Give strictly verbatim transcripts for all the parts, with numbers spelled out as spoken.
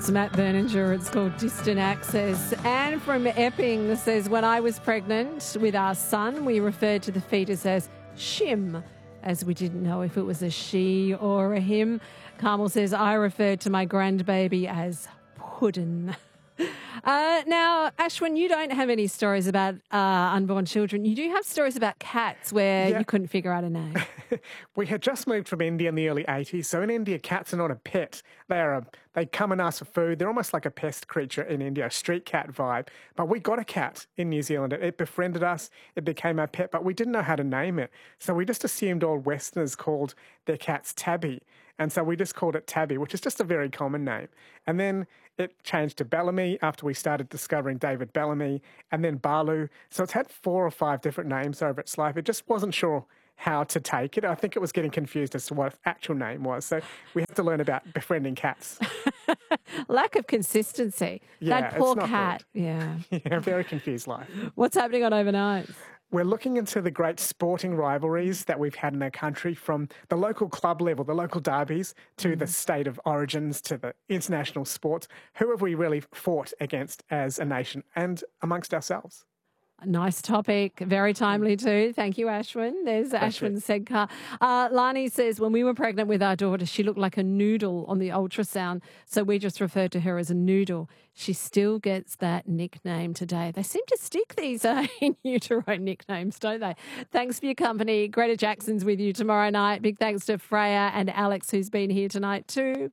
It's Matt Berninger. It's called Distant Access. Anne from Epping says, when I was pregnant with our son, we referred to the fetus as Shim, as we didn't know if it was a she or a him. Carmel says, I referred to my grandbaby as Puddin. Uh, now, Ashwin, you don't have any stories about uh, unborn children. You do have stories about cats where yeah. you couldn't figure out a name. We had just moved from India in the early eighties. So in India, cats are not a pet. They are a, they come and ask for food. They're almost like a pest creature in India, a street cat vibe. But we got a cat in New Zealand. It, it befriended us. It became our pet, but we didn't know how to name it. So we just assumed all Westerners called their cats Tabby. And so we just called it Tabby, which is just a very common name. And then it changed to Bellamy after we started discovering David Bellamy, and then Balu. So it's had four or five different names over its life. It just wasn't sure how to take it. I think it was getting confused as to what its actual name was. So we had to learn about befriending cats. Lack of consistency. Yeah, that poor it's not cat. good. Yeah. Yeah, very confused life. What's happening on Overnight? We're looking into the great sporting rivalries that we've had in our country, from the local club level, the local derbies, to mm. the state of origins, to the international sports. Who have we really fought against as a nation and amongst ourselves? Nice topic. Very timely too. Thank you, Ashwin. There's Thank Ashwin Sedkar. Uh, Lani says, when we were pregnant with our daughter, she looked like a noodle on the ultrasound, so we just referred to her as a noodle. She still gets that nickname today. They seem to stick these uh, in utero nicknames, don't they? Thanks for your company. Greta Jackson's with you tomorrow night. Big thanks to Freya and Alex, who's been here tonight too.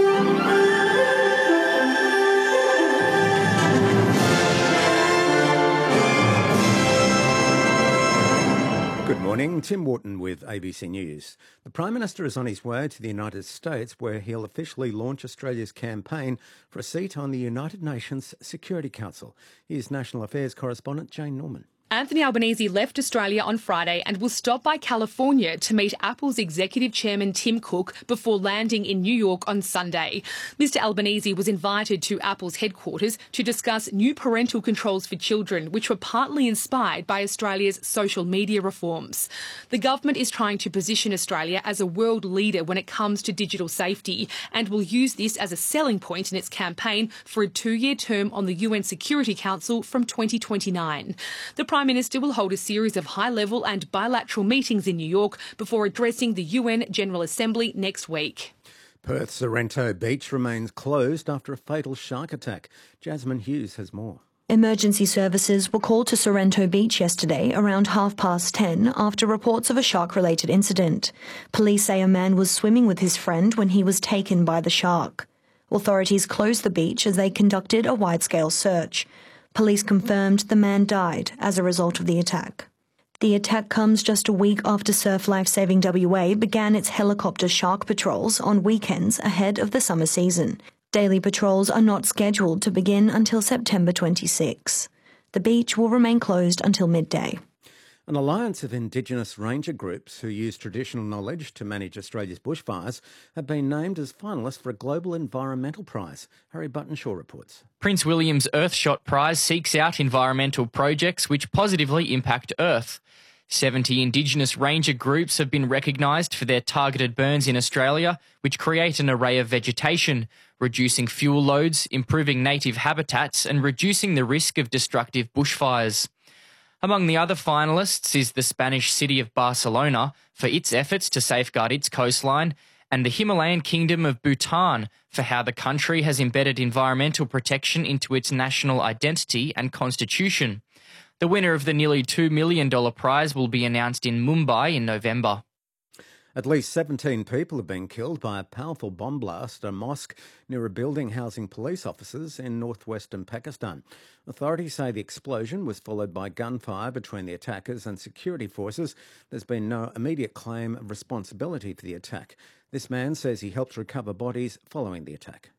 Good morning, Tim Wharton with A B C News. The Prime Minister is on his way to the United States, where he'll officially launch Australia's campaign for a seat on the United Nations Security Council. Here's National Affairs correspondent Jane Norman. Anthony Albanese left Australia on Friday and will stop by California to meet Apple's executive chairman Tim Cook before landing in New York on Sunday. Mister Albanese was invited to Apple's headquarters to discuss new parental controls for children, which were partly inspired by Australia's social media reforms. The government is trying to position Australia as a world leader when it comes to digital safety and will use this as a selling point in its campaign for a two-year term on the U N Security Council from twenty twenty-nine. The Prime Minister will hold a series of high-level and bilateral meetings in New York before addressing the U N General Assembly next week. Perth's Sorrento Beach remains closed after a fatal shark attack. Jasmine Hughes has more. Emergency services were called to Sorrento Beach yesterday around half past ten after reports of a shark-related incident. Police say a man was swimming with his friend when he was taken by the shark. Authorities closed the beach as they conducted a wide-scale search. Police confirmed the man died as a result of the attack. The attack comes just a week after Surf Life Saving W A began its helicopter shark patrols on weekends ahead of the summer season. Daily patrols are not scheduled to begin until September twenty-sixth. The beach will remain closed until midday. An alliance of Indigenous ranger groups who use traditional knowledge to manage Australia's bushfires have been named as finalists for a Global Environmental Prize. Harry Buttonshaw reports. Prince William's Earthshot Prize seeks out environmental projects which positively impact Earth. seventy Indigenous ranger groups have been recognised for their targeted burns in Australia, which create an array of vegetation, reducing fuel loads, improving native habitats and reducing the risk of destructive bushfires. Among the other finalists is the Spanish city of Barcelona for its efforts to safeguard its coastline, and the Himalayan kingdom of Bhutan for how the country has embedded environmental protection into its national identity and constitution. The winner of the nearly two million dollars prize will be announced in Mumbai in November. At least seventeen people have been killed by a powerful bomb blast at a mosque near a building housing police officers in northwestern Pakistan. Authorities say the explosion was followed by gunfire between the attackers and security forces. There's been no immediate claim of responsibility for the attack. This man says he helped recover bodies following the attack.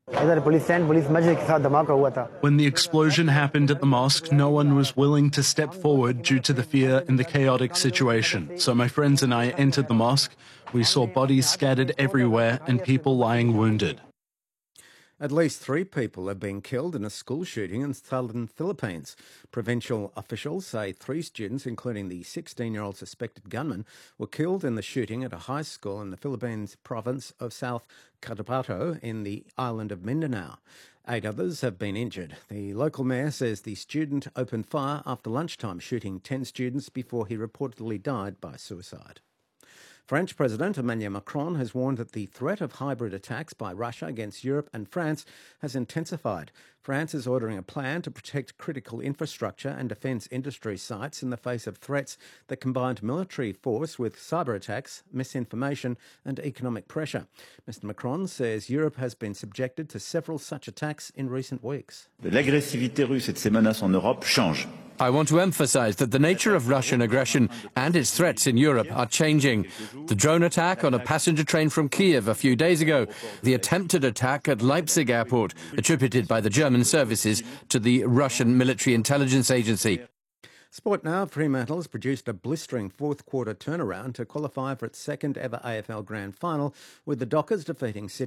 When the explosion happened at the mosque, no one was willing to step forward due to the fear in the chaotic situation. So my friends and I entered the mosque. We saw bodies scattered everywhere and people lying wounded. At least three people have been killed in a school shooting in southern Philippines. Provincial officials say three students, including the sixteen-year-old suspected gunman, were killed in the shooting at a high school in the Philippines province of South Cotabato in the island of Mindanao. Eight others have been injured. The local mayor says the student opened fire after lunchtime, shooting ten students before he reportedly died by suicide. French President Emmanuel Macron has warned that the threat of hybrid attacks by Russia against Europe and France has intensified. France is ordering a plan to protect critical infrastructure and defence industry sites in the face of threats that combined military force with cyber attacks, misinformation and economic pressure. Mister Macron says Europe has been subjected to several such attacks in recent weeks. L'agressivité russe et de ses menaces en Europe change. I want to emphasise that the nature of Russian aggression and its threats in Europe are changing. The drone attack on a passenger train from Kiev a few days ago, the attempted attack at Leipzig airport, attributed by the German services to the Russian military intelligence agency. Sport now. Fremantle has produced a blistering fourth quarter turnaround to qualify for its second ever A F L Grand Final, with the Dockers defeating Sydney